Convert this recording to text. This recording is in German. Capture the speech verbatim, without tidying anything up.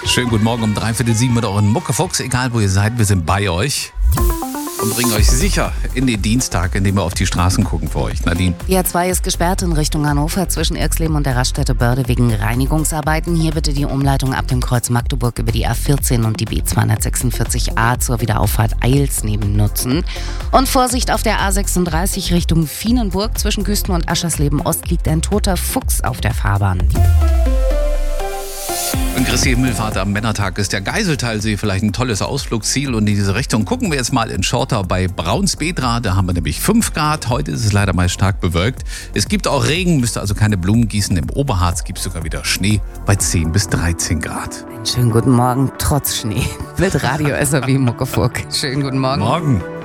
Schönen guten Morgen um dreiviertel sieben mit euren Muckefuchs. Egal wo ihr seid, wir sind bei euch und bringen euch sicher in den Dienstag, indem wir auf die Straßen gucken für euch. Nadine. Die A zwei ist gesperrt in Richtung Hannover zwischen Irxleben und der Raststätte Börde wegen Reinigungsarbeiten. Hier bitte die Umleitung ab dem Kreuz Magdeburg über die A vierzehn und die B zweihundertsechsundvierzig A zur Wiederauffahrt Eilsneben nutzen. Und Vorsicht auf der A sechsunddreißig Richtung Vienenburg. Zwischen Güsten und Aschersleben Ost liegt ein toter Fuchs auf der Fahrbahn. Und Christi Himmelfahrt am Männertag ist der Geiseltalsee vielleicht ein tolles Ausflugsziel. Und in diese Richtung gucken wir jetzt mal in Schortau bei Braunsbedra. Da haben wir nämlich fünf Grad. Heute ist es leider mal stark bewölkt. Es gibt auch Regen, müsst also keine Blumen gießen. Im Oberharz gibt es sogar wieder Schnee bei zehn bis dreizehn Grad. Einen schönen guten Morgen, trotz Schnee. Mit Radio S O W Muckefuck. Schönen guten Morgen. Morgen.